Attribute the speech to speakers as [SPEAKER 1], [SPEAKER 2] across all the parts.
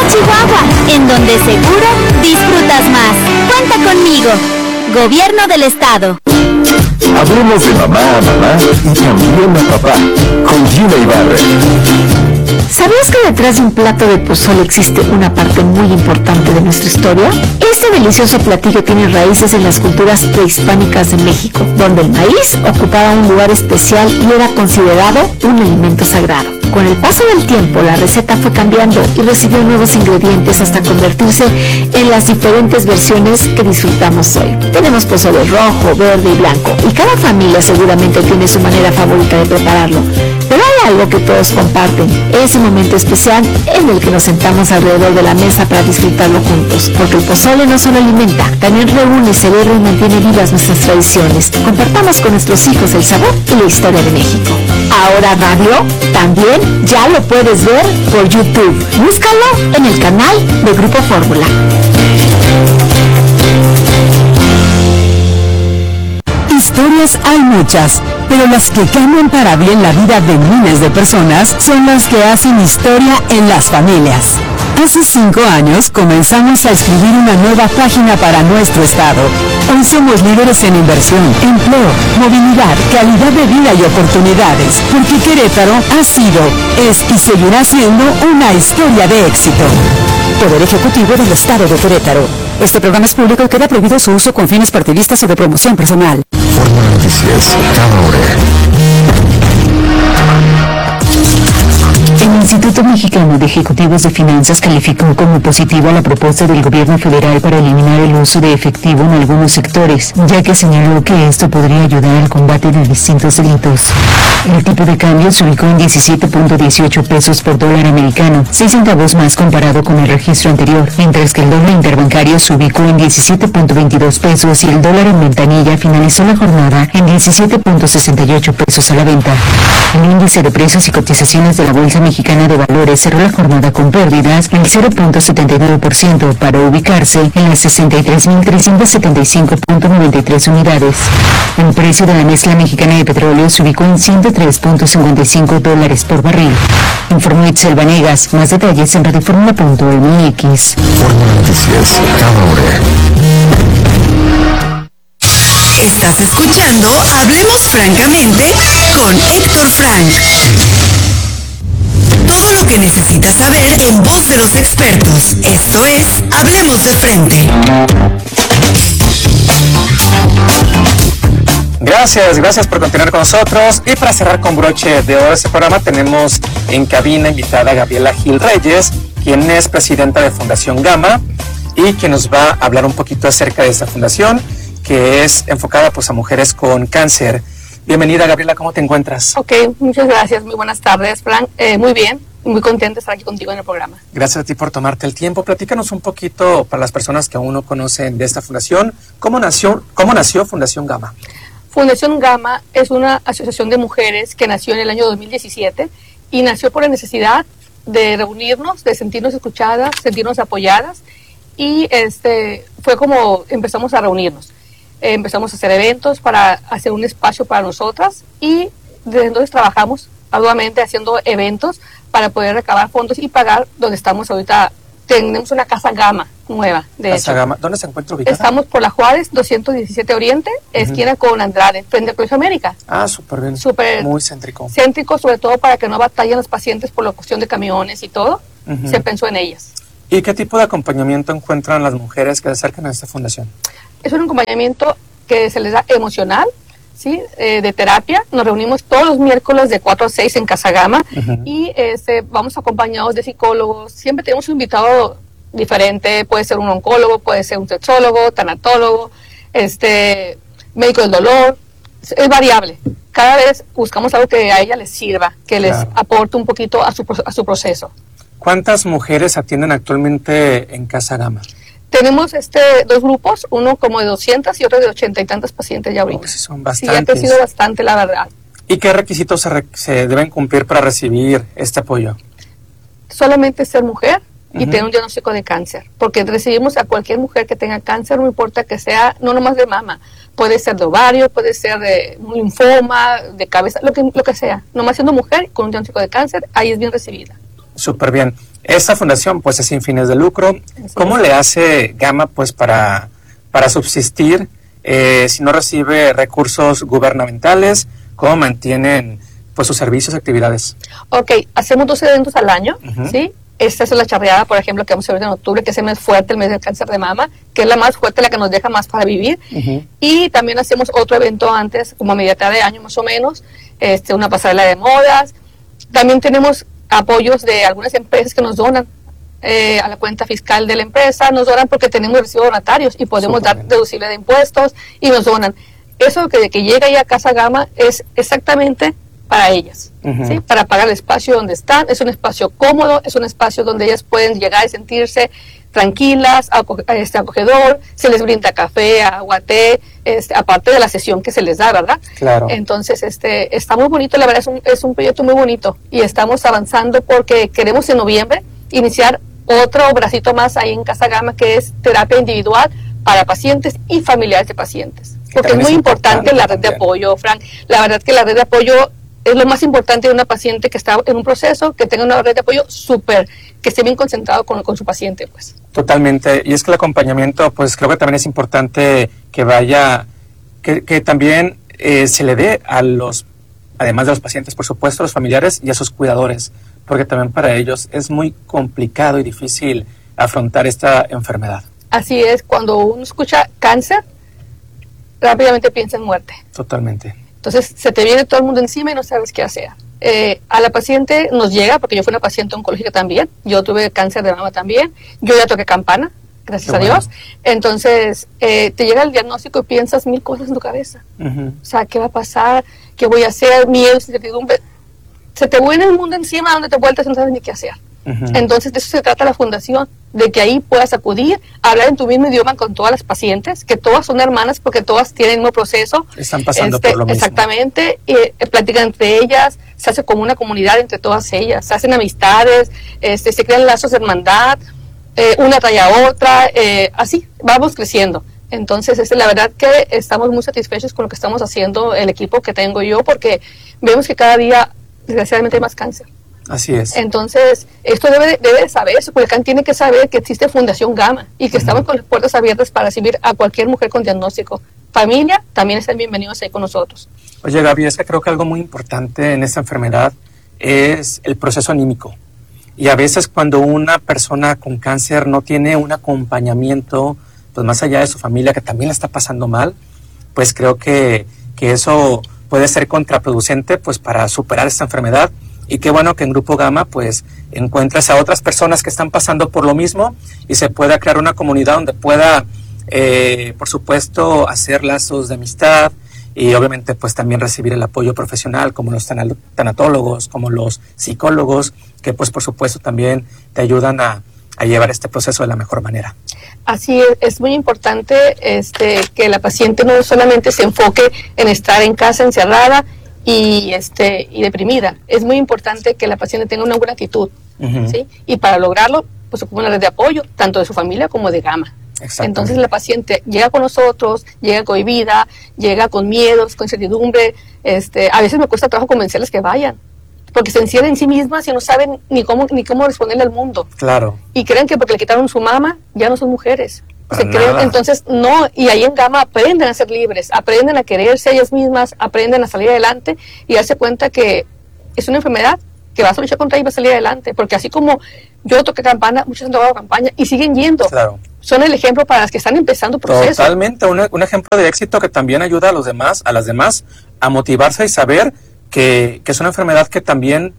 [SPEAKER 1] Chihuahua, en donde seguro disfrutas más. Cuenta conmigo. Gobierno del Estado.
[SPEAKER 2] Hablemos de mamá a mamá y también a papá, con Gina Ibarra.
[SPEAKER 3] ¿Sabías que detrás de un plato de pozole existe una parte muy importante de nuestra historia? Este delicioso platillo tiene raíces en las culturas prehispánicas de México, donde el maíz ocupaba un lugar especial y era considerado un alimento sagrado. Con el paso del tiempo, la receta fue cambiando y recibió nuevos ingredientes hasta convertirse en las diferentes versiones que disfrutamos hoy. Tenemos pozole rojo, verde y blanco, y cada familia seguramente tiene su manera favorita de prepararlo. Pero hay algo que todos comparten, ese momento especial en el que nos sentamos alrededor de la mesa para disfrutarlo juntos. Porque el pozole no solo alimenta, también reúne, celebra y mantiene vivas nuestras tradiciones. Compartamos con nuestros hijos el sabor y la historia de México. Ahora Radio también ya lo puedes ver por YouTube. Búscalo en el canal de Grupo Fórmula.
[SPEAKER 4] Historias hay muchas, pero las que cambian para bien la vida de miles de personas son las que hacen historia en las familias. Hace 5 años comenzamos a escribir una nueva página para nuestro estado. Hoy somos líderes en inversión, empleo, movilidad, calidad de vida y oportunidades, porque Querétaro ha sido, es y seguirá siendo una historia de éxito. Poder Ejecutivo del Estado de Querétaro. Este programa es público y queda prohibido su uso con fines partidistas o de promoción personal.
[SPEAKER 2] Fórmula Noticias, cada hora.
[SPEAKER 3] El Instituto Mexicano de Ejecutivos de Finanzas calificó como positiva la propuesta del gobierno federal para eliminar el uso de efectivo en algunos sectores, ya que señaló que esto podría ayudar al combate de distintos delitos. El tipo de cambio se ubicó en 17.18 pesos por dólar americano, 6 centavos más comparado con el registro anterior, mientras que el dólar interbancario se ubicó en 17.22 pesos y el dólar en ventanilla finalizó la jornada en 17.68 pesos a la venta. El índice de precios y cotizaciones de la Bolsa Mexicana de Valores cerró la jornada con pérdidas del 0.79% para ubicarse en las 63.375.93 unidades. El precio de la mezcla mexicana de petróleo se ubicó en $103.55 por barril. Informó Itzel Vanegas. Más detalles en radioformula.mx.
[SPEAKER 2] Fórmula Noticias, cada hora.
[SPEAKER 5] Estás escuchando Hablemos Francamente con Héctor Frank. Todo lo que necesitas saber en voz de los expertos. Esto es Hablemos de Frente.
[SPEAKER 6] Gracias por continuar con nosotros. Y para cerrar con broche de oro este programa, tenemos en cabina invitada a Gabriela Gil Reyes, quien es presidenta de Fundación Gama y quien nos va a hablar un poquito acerca de esta fundación, que es enfocada pues a mujeres con cáncer. Bienvenida, Gabriela, ¿cómo te encuentras?
[SPEAKER 7] Ok, muchas gracias, muy buenas tardes, Frank. Muy bien, muy contenta de estar aquí contigo en el programa.
[SPEAKER 6] Gracias a ti por tomarte el tiempo. Platícanos un poquito, para las personas que aún no conocen de esta fundación, ¿cómo nació Fundación Gama?
[SPEAKER 7] Fundación Gama es una asociación de mujeres que nació en el año 2017 y nació por la necesidad de reunirnos, de sentirnos escuchadas, sentirnos apoyadas, y fue como empezamos a reunirnos. Empezamos a hacer eventos para hacer un espacio para nosotras, y desde entonces trabajamos arduamente haciendo eventos para poder recabar fondos y pagar donde estamos ahorita. Tenemos una casa Gama nueva, de
[SPEAKER 6] Casa
[SPEAKER 7] hecho.
[SPEAKER 6] Gama. ¿Dónde se encuentra ubicada?
[SPEAKER 7] Estamos por la Juárez 217 Oriente, esquina con Andrade, frente al Colegio América.
[SPEAKER 6] Ah, súper bien. Muy céntrico.
[SPEAKER 7] Céntrico, sobre todo para que no batallen los pacientes por la cuestión de camiones y todo. Se pensó en ellas.
[SPEAKER 6] ¿Y qué tipo de acompañamiento encuentran las mujeres que se acercan a esta fundación?
[SPEAKER 7] Es un acompañamiento que se les da emocional, ¿sí? De terapia. Nos reunimos todos los miércoles de 4 a 6 en Casa Gama, y vamos acompañados de psicólogos. Siempre tenemos un invitado diferente, puede ser un oncólogo, puede ser un sexólogo, tanatólogo, médico del dolor. Es variable. Cada vez buscamos algo que a ella les sirva, que les aporte un poquito a su proceso.
[SPEAKER 6] ¿Cuántas mujeres atienden actualmente en Casa Gama?
[SPEAKER 7] Tenemos dos grupos, uno como de 200 y otro de 80 y tantas pacientes ya ahorita.
[SPEAKER 6] Sí, son bastantes.
[SPEAKER 7] Sí, ha crecido bastante, la verdad.
[SPEAKER 6] ¿Y qué requisitos se deben cumplir para recibir este apoyo?
[SPEAKER 7] Solamente ser mujer y tener un diagnóstico de cáncer, porque recibimos a cualquier mujer que tenga cáncer, no importa que sea, no nomás de mama, puede ser de ovario, puede ser de un linfoma, de cabeza, lo que sea, nomás siendo mujer con un diagnóstico de cáncer, ahí es bien recibida.
[SPEAKER 6] Súper bien. Esta fundación pues es sin fines de lucro. ¿Cómo le hace Gama pues para subsistir si no recibe recursos gubernamentales? ¿Cómo mantienen pues sus servicios y actividades?
[SPEAKER 7] Ok, hacemos 2 eventos al año, ¿sí? Esta es la charreada, por ejemplo, que vamos a ver en octubre, que es el mes fuerte, el mes del cáncer de mama, que es la más fuerte, la que nos deja más para vivir. Y también hacemos otro evento antes, como a mitad de año más o menos, una pasarela de modas. También tenemos apoyos de algunas empresas que nos donan a la cuenta fiscal de la empresa, nos donan porque tenemos recibos donatarios y podemos dar deducible de impuestos y nos donan. Eso que llega ahí a Casa Gama es exactamente para ellas, ¿sí? Para pagar el espacio donde están. Es un espacio cómodo, es un espacio donde ellas pueden llegar y sentirse tranquilas, acogedor, se les brinda café, agua, té, aparte de la sesión que se les da, ¿verdad?
[SPEAKER 6] Claro.
[SPEAKER 7] Entonces, está muy bonito, la verdad es un proyecto muy bonito y estamos avanzando porque queremos en noviembre iniciar otro bracito más ahí en Casa Gama, que es terapia individual para pacientes y familiares de pacientes. Porque es muy importante la red de apoyo, Frank. La verdad que la red de apoyo es lo más importante de una paciente que está en un proceso, que tenga una red de apoyo que esté bien concentrado con su paciente, pues.
[SPEAKER 6] Totalmente. Y es que el acompañamiento, pues creo que también es importante que vaya, que también se le dé a los, además de los pacientes, por supuesto, a los familiares y a sus cuidadores, porque también para ellos es muy complicado y difícil afrontar esta enfermedad.
[SPEAKER 7] Así es, cuando uno escucha cáncer, rápidamente piensa en muerte.
[SPEAKER 6] Totalmente.
[SPEAKER 7] Entonces se te viene todo el mundo encima y no sabes qué hacer. A la paciente nos llega, porque yo fui una paciente oncológica también, yo tuve cáncer de mama también, yo ya toqué campana, gracias a Dios. Entonces te llega el diagnóstico y piensas 1000 cosas en tu cabeza. O sea, ¿qué va a pasar? ¿Qué voy a hacer? Miedo, incertidumbre. Se te viene el mundo encima donde te vueltas y no sabes ni qué hacer. Entonces de eso se trata la fundación, de que ahí puedas acudir, hablar en tu mismo idioma con todas las pacientes, que todas son hermanas porque todas tienen el mismo proceso.
[SPEAKER 6] Están pasando por lo mismo.
[SPEAKER 7] Exactamente, platican entre ellas, se hace como una comunidad entre todas ellas, se hacen amistades, se crean lazos de hermandad, una trae a otra, así, vamos creciendo. Entonces, la verdad que estamos muy satisfechos con lo que estamos haciendo, el equipo que tengo yo, porque vemos que cada día, desgraciadamente, hay más cáncer.
[SPEAKER 6] Así es.
[SPEAKER 7] Entonces, esto debe de saberse, Culiacán tiene que saber que existe Fundación Gama y que estamos con las puertas abiertas para recibir a cualquier mujer con diagnóstico. Familia, también están bienvenidos ahí con nosotros.
[SPEAKER 6] Oye, Gaby, es que creo que algo muy importante en esta enfermedad es el proceso anímico. Y a veces cuando una persona con cáncer no tiene un acompañamiento, pues más allá de su familia que también la está pasando mal, pues creo que eso puede ser contraproducente pues para superar esta enfermedad. Y qué bueno que en Grupo Gama pues encuentres a otras personas que están pasando por lo mismo y se pueda crear una comunidad donde pueda, por supuesto, hacer lazos de amistad y obviamente pues también recibir el apoyo profesional como los tanatólogos, como los psicólogos, que pues por supuesto también te ayudan a llevar este proceso de la mejor manera.
[SPEAKER 7] Así es muy importante que la paciente no solamente se enfoque en estar en casa encerrada y deprimida. Es muy importante que la paciente tenga una buena actitud, ¿sí? Y para lograrlo, pues ocupa una red de apoyo, tanto de su familia como de Gama. Entonces la paciente llega con nosotros, llega cohibida, llega con miedos, con incertidumbre. A veces me cuesta trabajo convencerles que vayan, porque se encierran en sí mismas y no saben ni cómo responderle al mundo.
[SPEAKER 6] Claro.
[SPEAKER 7] Y creen que porque le quitaron su mama, ya no son mujeres. Entonces, no, y ahí en Gama aprenden a ser libres, aprenden a quererse ellas mismas, aprenden a salir adelante y darse cuenta que es una enfermedad que vas a luchar contra ella y vas a salir adelante, porque así como yo toqué campana, muchos han tocado campaña y siguen yendo.
[SPEAKER 6] Claro.
[SPEAKER 7] Son el ejemplo para las que están empezando el proceso.
[SPEAKER 6] Totalmente, un ejemplo de éxito que también ayuda a las demás a motivarse y saber que es una enfermedad que también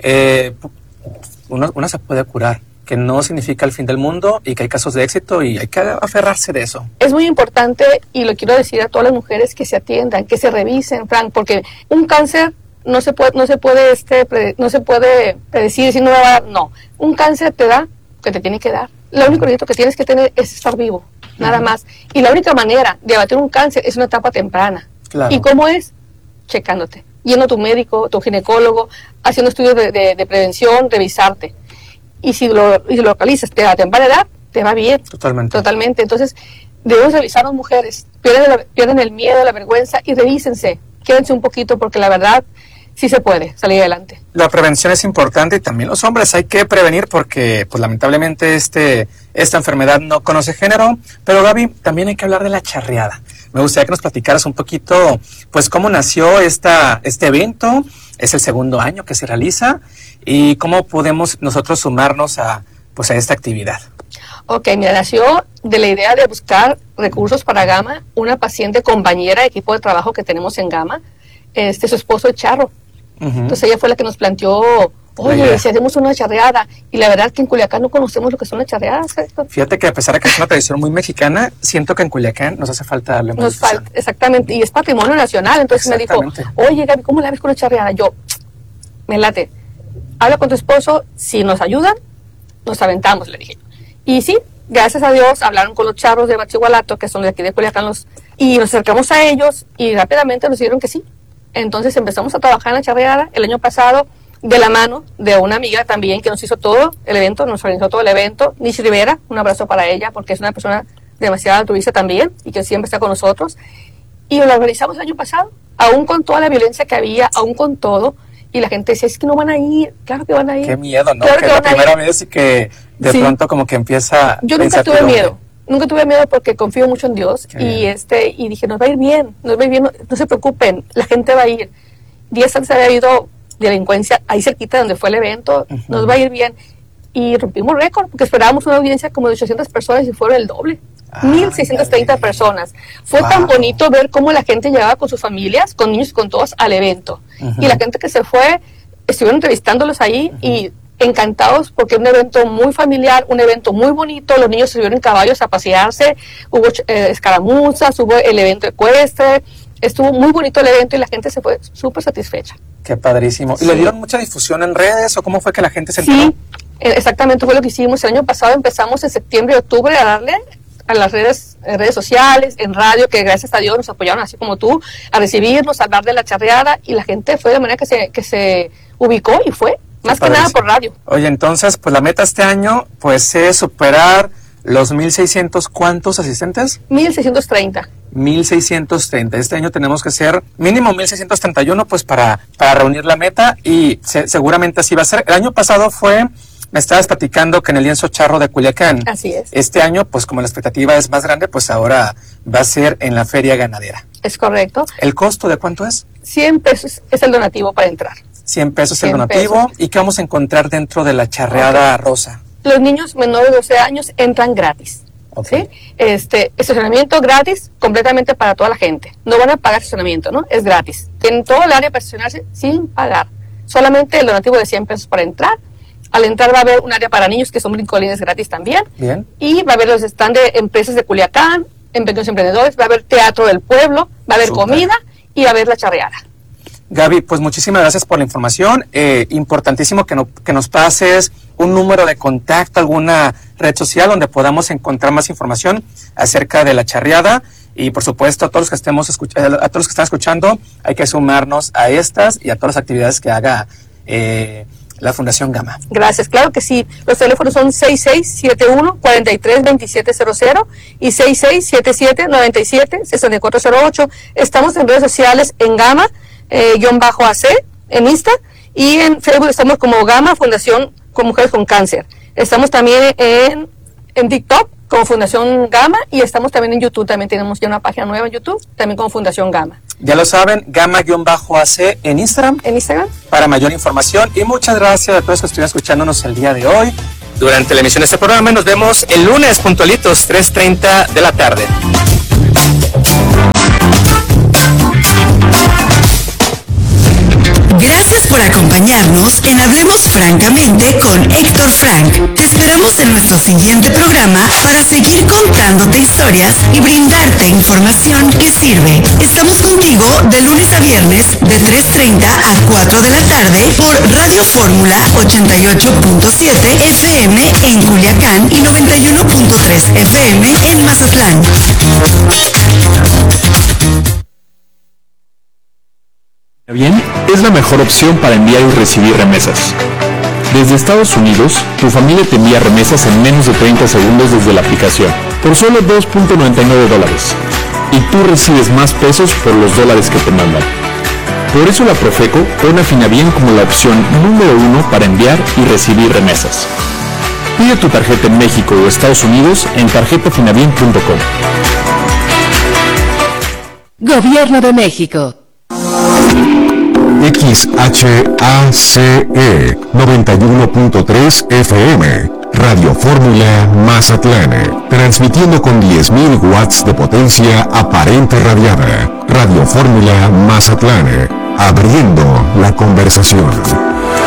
[SPEAKER 6] uno se puede curar, que no significa el fin del mundo y que hay casos de éxito y hay que aferrarse de eso.
[SPEAKER 7] Es muy importante y lo quiero decir a todas las mujeres que se atiendan, que se revisen, Frank, porque un cáncer no se puede predecir si no va a dar. No, un cáncer te da que te tiene que dar. Lo único que tienes que tener es estar vivo, nada más. Y la única manera de abatir un cáncer es una etapa temprana.
[SPEAKER 6] Claro.
[SPEAKER 7] ¿Y cómo es? Checándote, yendo a tu médico, tu ginecólogo, haciendo estudios de prevención, revisarte. Y si lo localizas a temprana edad, te va bien. Totalmente. Entonces, debemos revisar a las mujeres. Pierden el miedo, la vergüenza y revísense. Quédense un poquito porque la verdad, sí se puede salir adelante.
[SPEAKER 6] La prevención es importante y también los hombres hay que prevenir porque pues lamentablemente esta enfermedad no conoce género. Pero Gaby, también hay que hablar de la charreada. Me gustaría que nos platicaras un poquito pues cómo nació este evento. Es el segundo año que se realiza y cómo podemos nosotros sumarnos a esta actividad.
[SPEAKER 7] Ok, mira, nació de la idea de buscar recursos para Gama, una paciente compañera de equipo de trabajo que tenemos en Gama, su esposo es charro. Entonces ella fue la que nos planteó, oye, si hacemos una charreada, y la verdad que en Culiacán no conocemos lo que son las charreadas.
[SPEAKER 6] Fíjate que a pesar de que es una tradición muy mexicana, siento que en Culiacán nos hace falta darle más difusión.
[SPEAKER 7] Exactamente, y es patrimonio nacional. Entonces me dijo, oye Gaby, ¿cómo la ves con la charreada? Yo, me late, habla con tu esposo, si nos ayudan, nos aventamos, le dije. Y sí, gracias a Dios, hablaron con los charros de Bachigualato, que son de aquí de Culiacán, y nos acercamos a ellos y rápidamente nos dijeron que sí. Entonces empezamos a trabajar en la charreada el año pasado de la mano de una amiga también que nos hizo todo el evento, nos organizó todo el evento, Nish Rivera, un abrazo para ella porque es una persona demasiado altruista también y que siempre está con nosotros. Y lo organizamos el año pasado, aún con toda la violencia que había, aún con todo. Y la gente decía, es que no van a ir, claro que van a ir.
[SPEAKER 6] Qué miedo, ¿no?
[SPEAKER 7] Claro
[SPEAKER 6] que la primera vez y que de pronto como que empieza...
[SPEAKER 7] Yo nunca tuve miedo. Nunca tuve miedo porque confío mucho en Dios y dije, nos va a ir bien, no se preocupen, la gente va a ir. 10 antes había habido delincuencia ahí cerquita donde fue el evento, nos va a ir bien. Y rompimos récord porque esperábamos una audiencia como de 800 personas y fueron el doble. 1,630 personas. Fue tan bonito ver cómo la gente llegaba con sus familias, con niños y con todos al evento. Y la gente que se fue, estuvieron entrevistándolos ahí y encantados porque un evento muy familiar, un evento muy bonito, los niños se subieron en caballos a pasearse, hubo escaramuzas, hubo el evento ecuestre, estuvo muy bonito el evento y la gente se fue súper satisfecha.
[SPEAKER 6] Qué padrísimo. ¿Y le dieron mucha difusión en redes o cómo fue que la gente se enteró?
[SPEAKER 7] Sí, exactamente fue lo que hicimos. El año pasado empezamos en septiembre y octubre a darle a las redes sociales, en radio, que gracias a Dios nos apoyaron así como tú, a recibirnos, a hablar de la charreada y la gente fue de manera que se ubicó y fue. Más que nada por radio.
[SPEAKER 6] Oye, entonces, pues la meta este año, pues es superar los 1,600, ¿cuántos asistentes?
[SPEAKER 7] 1,630.
[SPEAKER 6] 1,630. Este año tenemos que ser mínimo 1,631, pues para reunir la meta y seguramente así va a ser. El año pasado me estabas platicando que en el lienzo charro de Culiacán.
[SPEAKER 7] Así es.
[SPEAKER 6] Este año, pues como la expectativa es más grande, pues ahora va a ser en la feria ganadera.
[SPEAKER 7] Es correcto.
[SPEAKER 6] ¿El costo de cuánto es?
[SPEAKER 7] 100 pesos es el donativo para entrar.
[SPEAKER 6] 100 pesos el donativo. ¿Y qué vamos a encontrar dentro de la charreada rosa?
[SPEAKER 7] Los niños menores de 12 años entran gratis. ¿Sí? Estacionamiento gratis completamente para toda la gente. No van a pagar estacionamiento, ¿no? Es gratis. Tienen todo el área para estacionarse sin pagar. Solamente el donativo de 100 pesos para entrar. Al entrar va a haber un área para niños que son brincolines gratis también.
[SPEAKER 6] Bien.
[SPEAKER 7] Y va a haber los stands de empresas de Culiacán, en pequeños emprendedores, va a haber teatro del pueblo, va a haber comida y va a haber la charreada.
[SPEAKER 6] Gaby, pues muchísimas gracias por la información. Importantísimo que nos pases un número de contacto, alguna red social donde podamos encontrar más información acerca de la charreada. Y por supuesto, a todos los que a todos los que están escuchando, hay que sumarnos a estas y a todas las actividades que haga la Fundación Gama.
[SPEAKER 7] Gracias, claro que sí. Los teléfonos son 6671-432700 y 6677-97-6408. Estamos en redes sociales en Gama, _AC, en Insta, y en Facebook estamos como Gama Fundación con Mujeres con Cáncer. Estamos también en TikTok como Fundación Gama y estamos también en YouTube. También tenemos ya una página nueva en YouTube, también como Fundación Gama.
[SPEAKER 6] Ya lo saben, Gama-AC en Instagram.
[SPEAKER 7] En Instagram.
[SPEAKER 6] Para mayor información. Y muchas gracias a todos los que estuvieron escuchándonos el día de hoy. Durante la emisión de este programa nos vemos el lunes puntualitos, 3:30 de la tarde.
[SPEAKER 5] Gracias por acompañarnos en Hablemos Francamente con Héctor Frank. Te esperamos en nuestro siguiente programa para seguir contándote historias y brindarte información que sirve. Estamos contigo de lunes a viernes de 3:30 a 4 de la tarde por Radio Fórmula 88.7 FM en Culiacán y 91.3 FM en Mazatlán.
[SPEAKER 2] Bien, es la mejor opción para enviar y recibir remesas. Desde Estados Unidos, tu familia te envía remesas en menos de 30 segundos desde la aplicación, por solo $2.99. Y tú recibes más pesos por los dólares que te mandan. Por eso la Profeco pone a Finabién como la opción número 1 para enviar y recibir remesas. Pide tu tarjeta en México o Estados Unidos en tarjetafinabien.com.
[SPEAKER 4] Gobierno de México.
[SPEAKER 8] XHACE 91.3 FM, Radio Fórmula Mazatlán, transmitiendo con 10.000 watts de potencia aparente radiada. Radio Fórmula Mazatlán, abriendo la conversación.